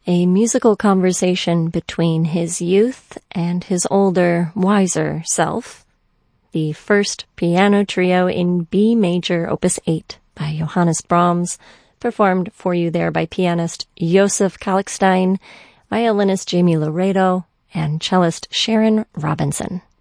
a musical conversation between his youth and his older, wiser self. The first piano trio in B major, Opus 8 by Johannes Brahms, performed for you there by pianist Joseph Kalkstein, violinist Jamie Laredo, and cellist Sharon Robinson.